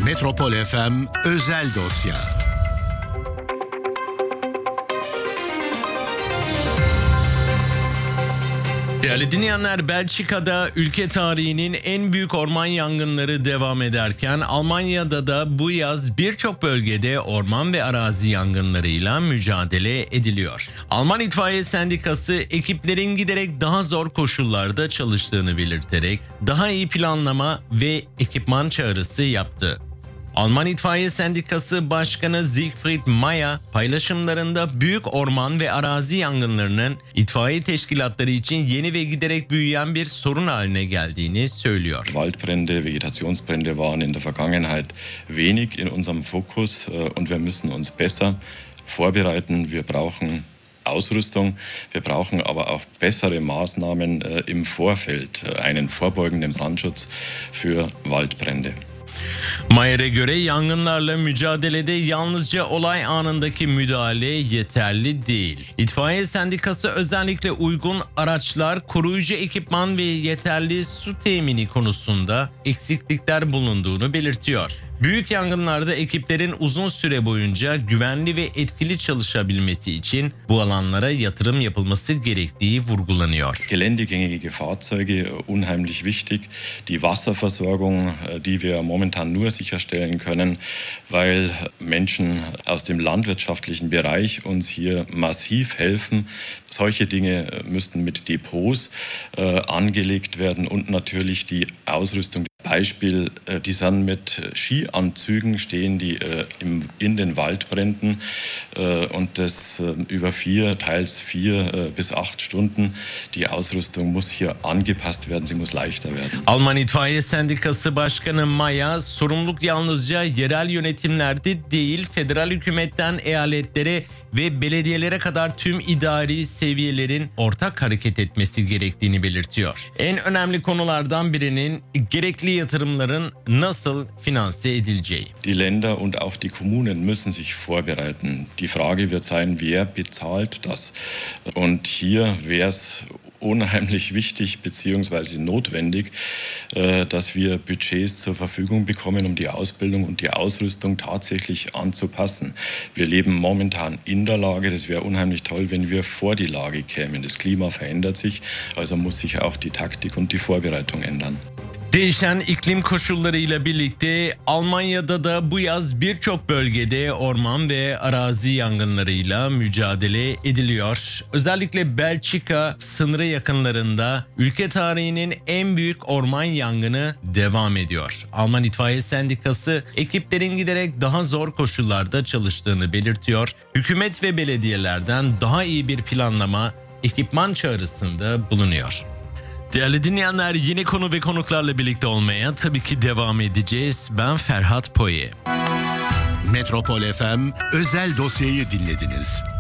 Metropol FM özel dosya. Değerli dinleyenler, Belçika'da ülke tarihinin en büyük orman yangınları devam ederken Almanya'da da bu yaz birçok bölgede orman ve arazi yangınlarıyla mücadele ediliyor. Alman İtfaiye Sendikası ekiplerin giderek daha zor koşullarda çalıştığını belirterek daha iyi planlama ve ekipman çağrısı yaptı. Alman İtfaiye Sendikası Başkanı Siegfried Mayer paylaşımlarında büyük orman ve arazi yangınlarının itfaiye teşkilatları için yeni ve giderek büyüyen bir sorun haline geldiğini söylüyor. Waldbrände, Vegetationsbrände waren in der Vergangenheit wenig in unserem Fokus und wir müssen uns besser vorbereiten. Wir brauchen Ausrüstung, wir brauchen aber auch bessere Maßnahmen im Vorfeld, einen vorbeugenden Brandschutz für Waldbrände. Mayer'e göre yangınlarla mücadelede yalnızca olay anındaki müdahale yeterli değil. İtfaiye Sendikası özellikle uygun araçlar, koruyucu ekipman ve yeterli su temini konusunda eksiklikler bulunduğunu belirtiyor. Büyük yangınlarda ekiplerin uzun süre boyunca güvenli ve etkili çalışabilmesi için bu alanlara yatırım yapılması gerektiği vurgulanıyor. Geländegängige Fahrzeuge, unheimlich wichtig. Die Wasserversorgung, die wir momentan nur sicherstellen können, weil Menschen aus dem landwirtschaftlichen Bereich uns hier massiv helfen. Solche Dinge müssten mit Depots angelegt werden und natürlich die Ausrüstung. Beispiel, die sind mit Skianzügen, stehen die in den Waldbränden und das über 4 bis 8 Stunden. Die Ausrüstung muss hier angepasst werden, sie muss leichter werden. Alman İtfaiye Sendikası Başkanı Maya, sorumluluk yalnızca yerel yönetimlerde değil, federal hükümetten eyaletlere ve belediyelere kadar tüm idari seviyelerin ortak hareket etmesi gerektiğini belirtiyor. En önemli konulardan birinin gerekli yatırımların nasıl finanse edileceği. Die Länder und auch die Kommunen müssen sich vorbereiten. Die Frage wird sein, wer bezahlt das? Und hier wäre es unheimlich wichtig bzw. notwendig, dass wir Budgets zur Verfügung bekommen, um die Ausbildung und die Ausrüstung tatsächlich anzupassen. Wir leben momentan in der Lage, das wäre unheimlich toll, wenn wir vor die Lage kämen. Das Klima verändert sich, also muss sich auch die Taktik und die Vorbereitung ändern. Değişen iklim koşullarıyla birlikte Almanya'da da bu yaz birçok bölgede orman ve arazi yangınlarıyla mücadele ediliyor. Özellikle Belçika sınırı yakınlarında ülke tarihinin en büyük orman yangını devam ediyor. Alman İtfaiye Sendikası ekiplerin giderek daha zor koşullarda çalıştığını belirtiyor. Hükümet ve belediyelerden daha iyi bir planlama, ekipman çağrısında bulunuyor. Değerli dinleyenler, yeni konu ve konuklarla birlikte olmaya tabii ki devam edeceğiz. Ben Ferhat Poye. Metropol FM özel dosyayı dinlediniz.